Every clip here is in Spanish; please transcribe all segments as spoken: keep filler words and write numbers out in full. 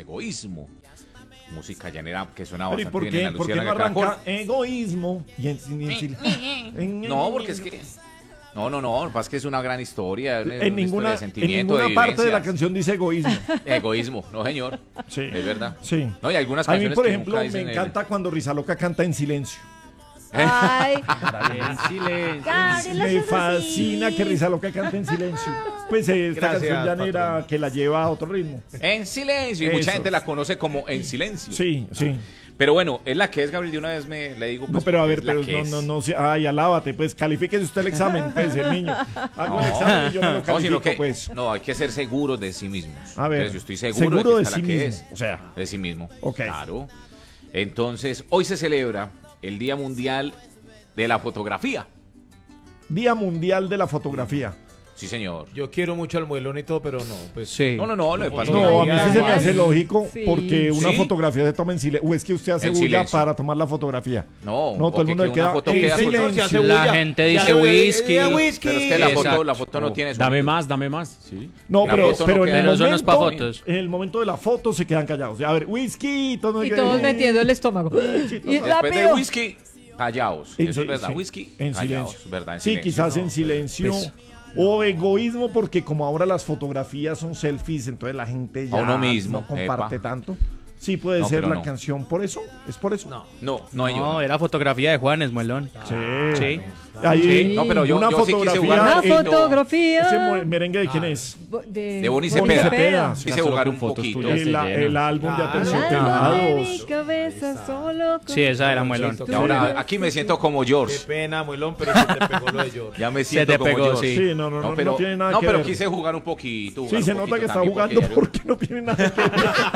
Egoísmo. Música llanera que suena Pero ¿y bastante por bien en qué, la por qué Luciérnaga no Caracol. arranca egoísmo? Y en, y en- en- No, porque es que... No, no, no, lo que pasa es que es una gran historia, una, en una ninguna, historia de en sentimiento, ninguna de parte de la vivencias. canción dice egoísmo. Egoísmo, no señor, Sí. es verdad. Sí. No, y algunas A mí, canciones por que ejemplo, nunca me dicen el- encanta cuando Rizaloca canta en silencio. Ay, En silencio. Gabriela, Me eso es fascina así. que Rizaloca cante en silencio. Pues eh, esta Gracias, canción llanera patrón. que la lleva a otro ritmo. En silencio, y Eso. mucha gente la conoce como En Silencio. Sí, sí. Pero bueno, es la que es, Gabriel, de una vez me le digo. No, pues, pero a ver, es la pero que no, es. no, no, se- ay, alábate, pues califíquese usted el examen, pues, el niño. Hago el examen y yo me lo No, sino califico, que pues. no, hay que ser seguros de sí mismos. A ver, Entonces, yo estoy seguro, seguro de, de que esta sí la que mismo, es. o sea. De sí mismo. Ok. Claro. Entonces, hoy se celebra el Día Mundial de la Fotografía. Día Mundial de la Fotografía. Sí, señor. Yo quiero mucho al muelón y todo, pero no, pues. Sí. No, no, no, lo que pasa No, a mí sí se me Ay, hace lógico sí. porque una ¿Sí? fotografía se toma en silencio. O es que usted hace En bulla silencio. para tomar la fotografía. No, No, todo el porque mundo que le queda una foto en queda con- silencio. Se hace La bulla. gente Se dice hace bulla. whisky. Eh, whisky. Pero es que la foto, Exacto. la foto no tiene Dame sonido. más, dame más. Sí. No, La pero, foto no pero en queda. el Pero eso no es pa' momento, fotos. en el momento de la foto se quedan callados. A ver, whisky, todo Y todos metiendo el estómago. Y Después del rápido. whisky, callaos. En Eso es sil- verdad. sí, Whisky, en callaos. silencio. ¿Verdad? En Sí, silencio. quizás en silencio. Pues, o egoísmo, porque como ahora las fotografías son selfies, entonces la gente ya A uno mismo, no comparte epa. tanto. Sí puede No, ser pero la no. canción por eso. ¿Es por eso? No. No, no, yo. No, era fotografía de Juanes, Muelón. Sí. Sí. Ahí, Sí. No, pero yo- una yo sí quise fotografía. jugar un Una poquito. fotografía. ¿Ese mu- merengue de quién es? De, De Bonnie Bonnie Cepeda. Cepeda. Quise jugar un poquito. tuyas. El, se el llena. álbum de Claro. Algo de mi Aterciopelados. cabeza solo con- Sí, esa era Muelón. Sí, Y ahora aquí me siento como Qué George. pena, muelón, pero se te pegó lo de George. Ya me Se siento te como pegó, George. sí. Sí, no, no, no, pero, no tiene nada no, que pero ver. quise jugar un poquito. Sí, jugar se un nota que poquito está también, jugando porque- porque no tiene nada que ver.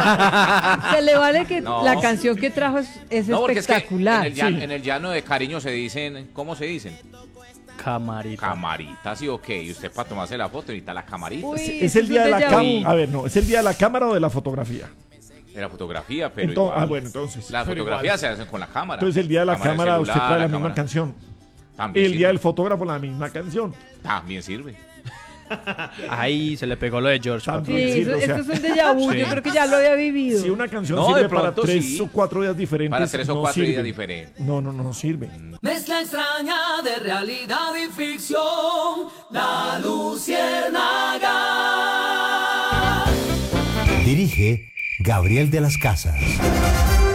Se le vale que No. la canción que trajo es, es No, porque es que espectacular. en, el llano, Sí. en el llano de cariño se dicen, ¿cómo se dicen? Camarita. Camarita, sí o qué. Y usted para tomarse la foto necesita la camarita Uy, Es eso el día de la un déjà vu. cámara. A ver, no, es el día de la cámara o de la fotografía. de la fotografía, pero Entonces, igual. ah, bueno, entonces. Las Pero fotografías igual. se hacen con la cámara. Entonces el día de la cámara, del usted celular, trae la, misma cámara. canción. También El sirve. día del fotógrafo la misma canción. También sirve. Ahí se le pegó lo de George. También. patrón. Sí, Sí, eso- o sea- esto es un déjà vu. Sí. Yo creo que ya lo había vivido. Si una canción No, sirve de para pronto tres sí. o cuatro días diferentes, Para tres o no cuatro días sirve. diferentes. No, no, no, no sirve. Mezcla extraña de realidad y ficción, la Luciérnaga. Dirige Gabriel de las Casas.